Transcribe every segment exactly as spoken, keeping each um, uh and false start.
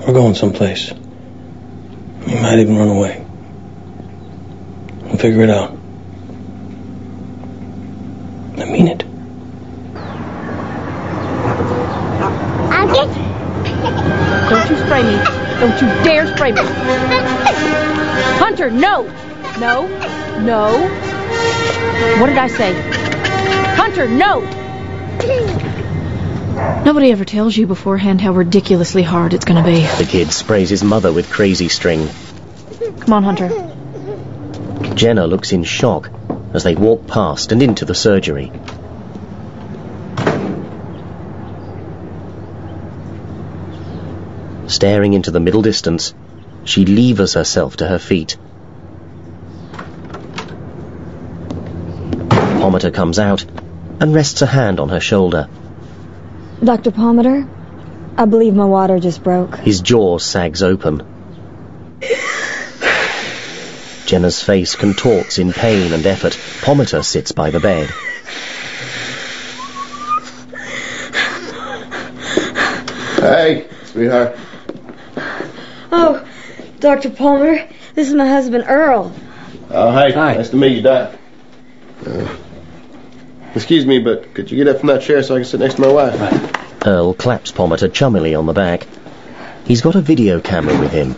We're going someplace. We might even run away. We'll figure it out. I mean it. Don't you spray me. Don't you dare spray me. Hunter, no. No. No. What did I say? Hunter, no. Nobody ever tells you beforehand how ridiculously hard it's going to be. The kid sprays his mother with crazy string. Come on, Hunter. Jenna looks in shock as they walk past and into the surgery. Staring into the middle distance, she levers herself to her feet. Palmater comes out and rests a hand on her shoulder. Doctor Palmater, I believe my water just broke. His jaw sags open. Jenna's face contorts in pain and effort. Palmater sits by the bed. Hey, sweetheart. Oh, Doctor Palmer, this is my husband, Earl. Oh, hey. Hi. Nice to meet you, Doc. Uh, excuse me, but could you get up from that chair so I can sit next to my wife? Right. Earl claps Palmater chummily on the back. He's got a video camera with him.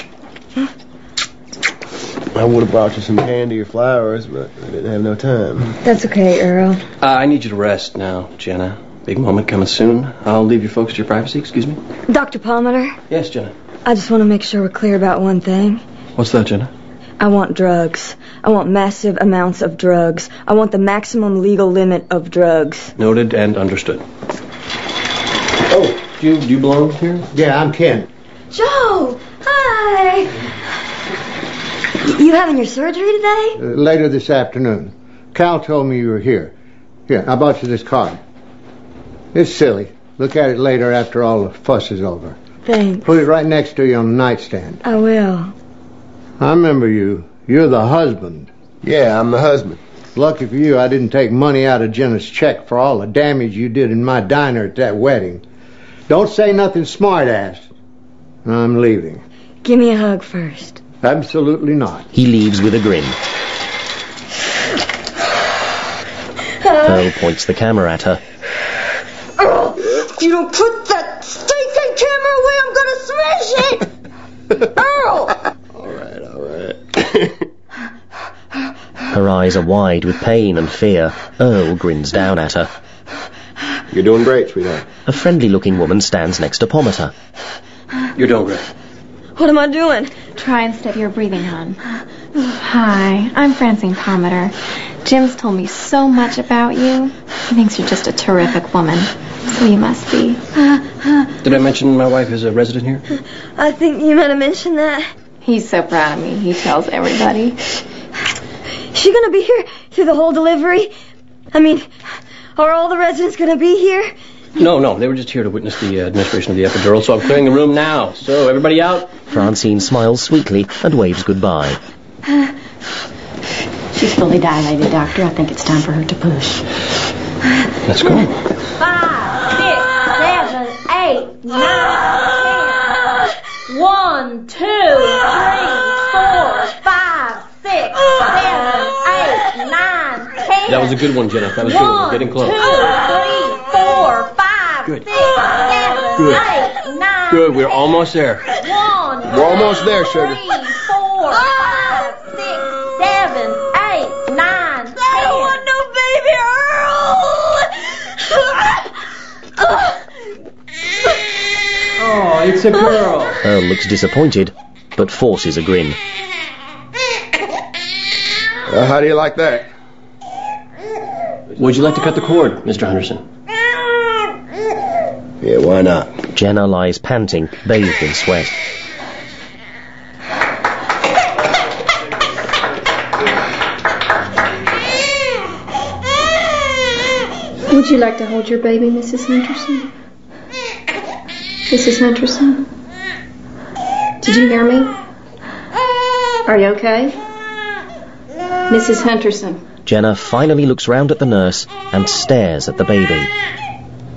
I would have brought you some candy or flowers, but I didn't have no time. That's okay, Earl. Uh, I need you to rest now, Jenna. Big moment coming soon. I'll leave you folks to your privacy. Excuse me. Doctor Palmater, Yes, Jenna. I just want to make sure we're clear about one thing. What's that, Jenna? I want drugs. I want massive amounts of drugs. I want the maximum legal limit of drugs. Noted and understood. Oh, do you, do you belong here? Yeah, I'm Ken. Joe! Hi! You having your surgery today? Uh, later this afternoon. Cal told me you were here. Here, I bought you this card. It's silly. Look at it later after all the fuss is over. Thanks. Put it right next to you on the nightstand. I will. I remember you. You're the husband. Yeah, I'm the husband. Lucky for you, I didn't take money out of Jenna's check for all the damage you did in my diner at that wedding. Don't say nothing smart-ass. I'm leaving. Give me a hug first. Absolutely not. He leaves with a grin. Earl points the camera at her. Earl, you don't put that stinking camera away, I'm gonna smash it! Earl! All right, all right. Her eyes are wide with pain and fear. Earl grins down at her. You're doing great, sweetheart. A friendly-looking woman stands next to Palmater. You're doing great. What am I doing? Try and steady your breathing, hon. Hi, I'm Francine Palmater. Jim's told me so much about you. He thinks you're just a terrific woman. So you must be. Did I mention my wife is a resident here? I think you might have mentioned that. He's so proud of me. He tells everybody. Is she gonna be here through the whole delivery? I mean, are all the residents gonna be here? No, no, they were just here to witness the uh, administration of the epidural, so I'm clearing the room now. So, everybody out? Francine smiles sweetly and waves goodbye. She's fully dilated, Doctor. I think it's time for her to push. Let's go. Five, six, seven, eight, nine, ten. One, two, three, four, five, six, seven, eight, nine, ten. That was a good one, Jenna. That was good. We're getting close. One, two, three, four, five, Good. six, seven, Good. eight, nine. Good, we're almost there. One, We're almost there, sugar. three, four, five, six, seven, eight, nine, ten. I don't want no baby, Earl. Oh, it's a girl. Earl looks disappointed, but forces a grin. Uh, how do you like that? Would you like to cut the cord, Mister Henderson? Yeah, why not? Jenna lies panting, bathed in sweat. Would you like to hold your baby, Missus Henderson? Missus Henderson? Did you hear me? Are you okay? Missus Henderson. Jenna finally looks round at the nurse and stares at the baby.